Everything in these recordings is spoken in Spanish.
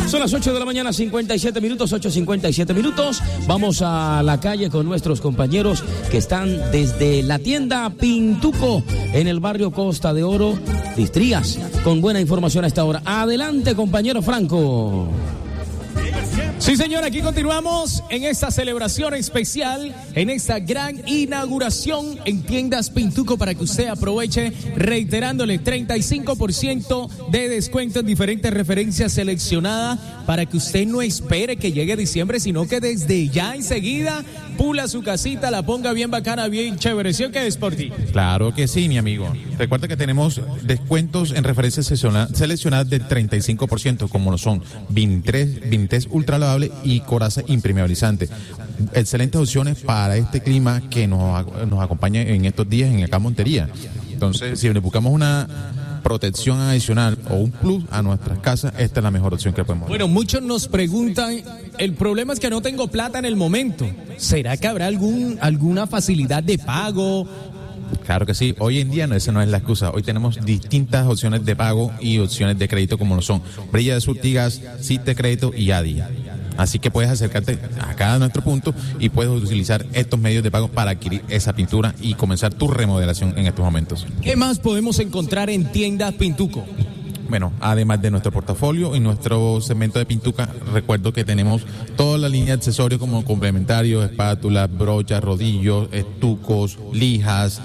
Son las 8 de la mañana, 57 minutos, 8:57 minutos. Vamos a la calle con nuestros compañeros que están desde la tienda Pintuco en el barrio Costa de Oro, Distrías, con buena información a esta hora. Adelante, compañero Franco. Sí, señor, aquí continuamos en esta celebración especial, en esta gran inauguración en Tiendas Pintuco para que usted aproveche, reiterándole 35% de descuento en diferentes referencias seleccionadas para que usted no espere que llegue diciembre, sino que desde ya enseguida pula su casita, la ponga bien bacana, bien chévere. ¿Sí o qué es por ti? Claro que sí, mi amigo. Recuerda que tenemos descuentos en referencias seleccionadas del 35%, como lo son Vintés ultra lavable y coraza impermeabilizante. Excelentes opciones para este clima que nos acompaña en estos días en acá en Montería. Entonces, si le buscamos una protección adicional o un plus a nuestras casas, esta es la mejor opción que podemos dar. Bueno, muchos nos preguntan, el problema es que no tengo plata en el momento. ¿Será que habrá alguna facilidad de pago? Claro que sí, hoy en día esa no es la excusa. Hoy tenemos distintas opciones de pago y opciones de crédito como lo son Brilla de Surtigas, Cite Crédito y ADI. Así que puedes acercarte acá a nuestro punto y puedes utilizar estos medios de pago para adquirir esa pintura y comenzar tu remodelación en estos momentos. ¿Qué más podemos encontrar en Tiendas Pintuco? Bueno, además de nuestro portafolio y nuestro segmento de pintura, recuerdo que tenemos toda la línea de accesorios como complementarios, espátulas, brochas, rodillos, estucos, lijas,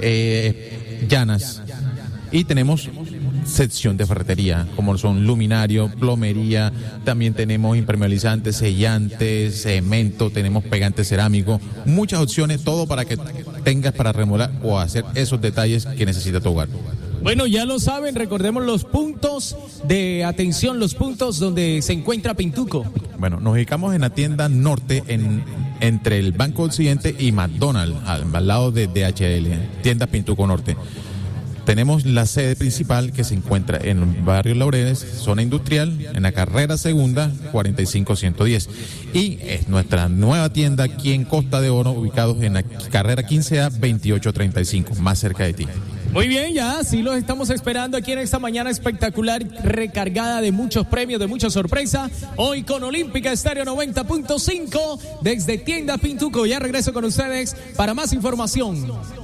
llanas. Y tenemos sección de ferretería, como son luminario, plomería, también tenemos impermeabilizantes, sellantes, cemento, tenemos pegantes cerámicos, muchas opciones, todo para que tengas para remodelar o hacer esos detalles que necesita tu hogar. Bueno, ya lo saben, recordemos los puntos de atención, los puntos donde se encuentra Pintuco. Bueno, nos ubicamos en la tienda norte, entre el Banco Occidente y McDonald's, al lado de DHL, tienda Pintuco Norte. Tenemos la sede principal que se encuentra en el barrio Laureles, zona industrial, en la carrera segunda, 45110. Y es nuestra nueva tienda aquí en Costa de Oro, ubicados en la carrera 15A, 2835, más cerca de ti. Muy bien, ya, sí los estamos esperando aquí en esta mañana espectacular, recargada de muchos premios, de mucha sorpresa. Hoy con Olímpica Estéreo 90.5, desde Tienda Pintuco. Ya regreso con ustedes para más información.